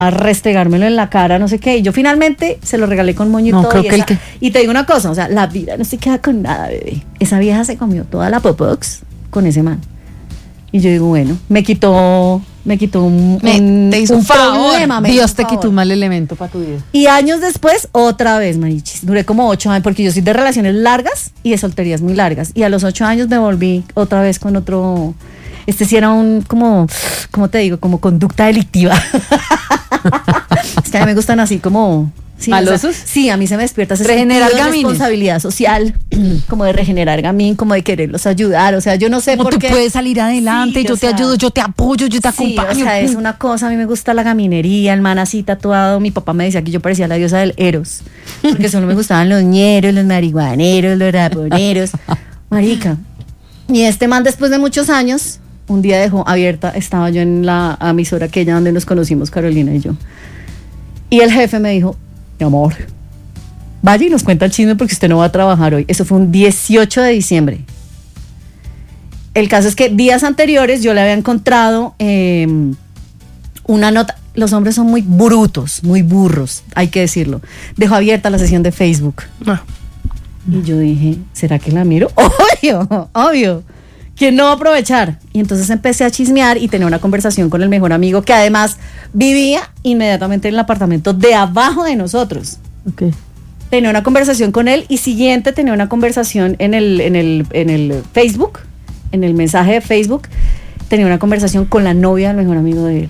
a restregármelo en la cara, no sé qué, y yo finalmente se lo regalé con moño y No, todo. creo Y, que el esa- y te digo una cosa, o sea, la vida no se queda con nada, bebé. Esa vieja se comió toda la Popox con ese man. Y yo digo, bueno, me quitó Te hizo un favor. problema, me Dios hizo te un quitó favor. un mal elemento para tu vida. Y años después, otra vez, marichis. Duré como 8 años, porque yo soy de relaciones largas y de solterías muy largas. Y a los 8 años me volví otra vez con otro. Este sí era un, ¿cómo te digo? Como conducta delictiva. Es que a mí me gustan así como. Sí, ¿Malosos? Sí, a mí se me despierta ese Regenerar sentido de gamines. responsabilidad social, como de regenerar gamín, como de quererlos ayudar. O sea, yo no sé Como por tú qué. puedes salir adelante, Sí, yo o te sea, ayudo, yo te apoyo, yo te Sí, acompaño. o sea, es una cosa, a mí me gusta la gaminería, el man así tatuado. Mi papá me decía que yo parecía la diosa del Eros, porque solo me gustaban los ñeros, los marihuaneros, los raponeros. Marica. Y este man, después de muchos años, un día dejó abierta, estaba yo en la emisora aquella donde nos conocimos, Carolina y yo. Y el jefe me dijo, mi amor, vaya y nos cuenta el chisme porque usted no va a trabajar hoy. Eso fue un 18 de diciembre. El caso es que días anteriores yo le había encontrado una nota. Los hombres son muy brutos, muy burros, hay que decirlo. Dejó abierta la sesión de Facebook. Y yo dije, ¿será que la miro? Obvio. ¿Quién no va a aprovechar? Y entonces empecé a chismear y tenía una conversación con el mejor amigo que además vivía inmediatamente en el apartamento de abajo de nosotros. Okay. Tenía una conversación con él y siguiente tenía una conversación en el Facebook, en el mensaje de Facebook, tenía una conversación con la novia del mejor amigo de él.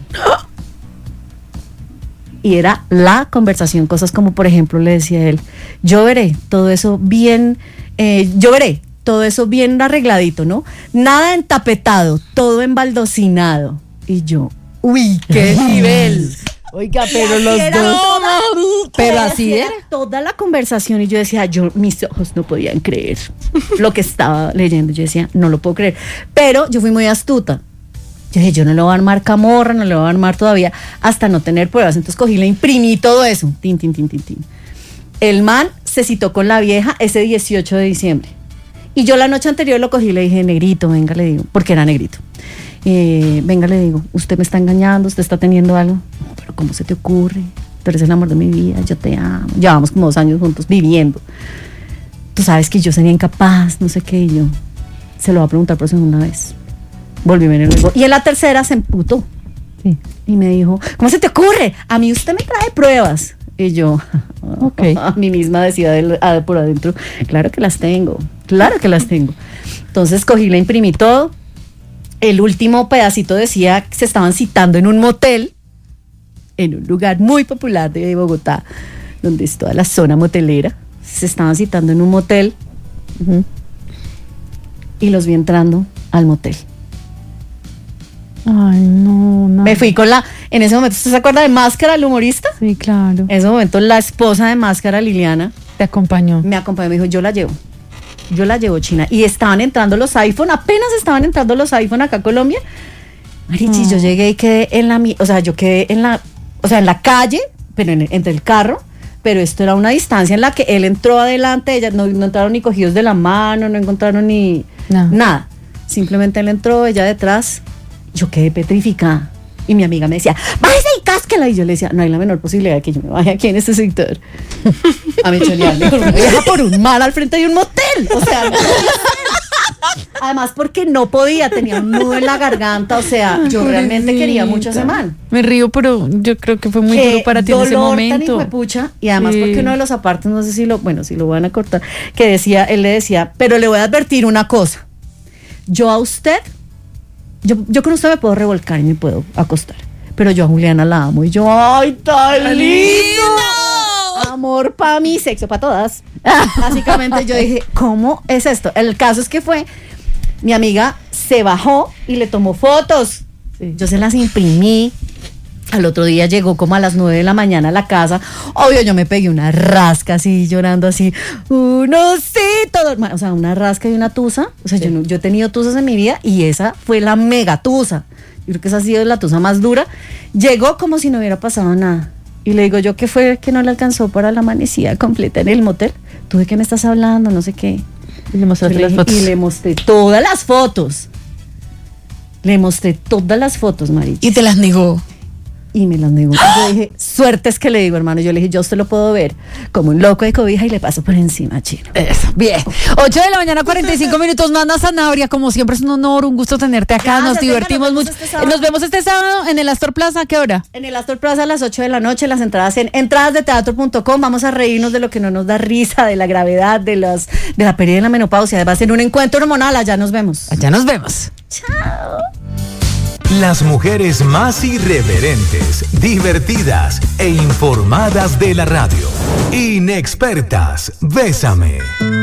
Y era la conversación, cosas como, por ejemplo, le decía él, yo veré todo eso bien arregladito, ¿no? Nada entapetado, todo embaldocinado. Y yo, uy, qué nivel. Oiga, pero los dos. Pero así era toda la conversación y yo decía, mis ojos no podían creer lo que estaba leyendo. Yo decía, no lo puedo creer. Pero yo fui muy astuta. Yo dije, yo no lo voy a armar camorra, no lo voy a armar todavía hasta no tener pruebas. Entonces cogí, le imprimí todo eso. Tin. El man se citó con la vieja ese 18 de diciembre. Y yo la noche anterior lo cogí y le dije, negrito, venga, le digo, porque era negrito. Venga, le digo, usted me está engañando, usted está teniendo algo. No, pero ¿cómo se te ocurre? Tú eres el amor de mi vida, yo te amo. Llevamos como 2 años juntos viviendo. Tú sabes que yo sería incapaz, no sé qué. Y yo, se lo voy a preguntar por segunda vez. Volví a venir luego. Y en la tercera se emputó. Sí. Y me dijo, ¿cómo se te ocurre? A mí usted me trae pruebas. Y yo, Okay. a mí misma decía por adentro, claro que las tengo. Entonces cogí, le imprimí todo. El último pedacito decía que se estaban citando en un motel, en un lugar muy popular de Bogotá, donde es toda la zona motelera. Se estaban citando en un motel. Y los vi entrando al motel. Ay, no. Me fui con en ese momento, ¿usted se acuerda de Máscara, el humorista? Sí, claro. En ese momento la esposa de Máscara, Liliana, Te acompañó. me acompañó, me dijo, yo la llevo, China. Y estaban entrando los iPhone, apenas estaban entrando los iPhone acá a Colombia. Marichi, yo llegué y quedé en la calle, pero entre el carro, pero esto era una distancia en la que él entró adelante, ella no entraron ni cogidos de la mano, no encontraron ni nada. Simplemente él entró, ella detrás. Yo quedé petrificada. Y mi amiga me decía, bájese y cásquela. Y yo le decía, no hay la menor posibilidad de que yo me baje aquí en este sector. A mí cholearme con una vieja por un mar al frente de un motel. O sea, no podía ser. Además porque no podía, tenía un nudo en la garganta. O sea, yo realmente quería mucho a ese man. Me río, pero yo creo que fue muy duro para ti en ese momento. Tan hijuepucha. Y además porque uno de los apartes, no sé si lo van a cortar, él le decía, pero le voy a advertir una cosa. Yo a usted, yo con usted me puedo revolcar y me puedo acostar, pero yo a Juliana la amo. Y yo, ¡ay, tan lindo! Amor para mí, sexo para todas. Básicamente yo dije, ¿cómo es esto? El caso es que mi amiga se bajó y le tomó fotos. Sí. Yo se las imprimí. Al otro día llegó como a las 9 de la mañana a la casa. Obvio, yo me pegué una rasca así, llorando así. O sea, una rasca y una tusa. O sea, sí. Yo he tenido tusas en mi vida y esa fue la mega tusa. Yo creo que esa ha sido la tusa más dura. Llegó como si no hubiera pasado nada. Y le digo yo, ¿qué fue que no le alcanzó para la amanecida completa en el motel? ¿Tú de qué me estás hablando? No sé qué. Y le mostraste las fotos. Y le mostré todas las fotos. Marichi. Y te las negó. y me las negó. Yo dije, suerte es que le digo, hermano. Yo le dije, yo usted lo puedo ver como un loco de cobija y le paso por encima, chino. Eso, bien. 8:45 a.m, Nana Zanabria. Como siempre es un honor, un gusto tenerte acá. Gracias, nos divertimos mucho. Nos vemos este sábado en el Astor Plaza. ¿A qué hora? En el Astor Plaza a las 8 de la noche. Las entradas en entradasdeteatro.com. Vamos a reírnos de lo que no nos da risa, de la gravedad, de la pérdida de la menopausia. Además, en un encuentro hormonal. Allá nos vemos. Allá nos vemos. Chao. Las mujeres más irreverentes, divertidas e informadas de la radio. Inexpertas, Bésame.